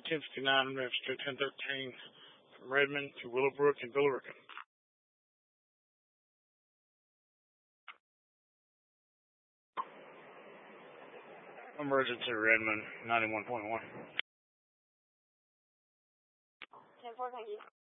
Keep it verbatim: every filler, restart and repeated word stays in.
ten fifty-nine, Register ten thirteen, from Redmond to Willowbrook and Billerica. Emergency Redmond, ninety-one point one. ten four, thank you.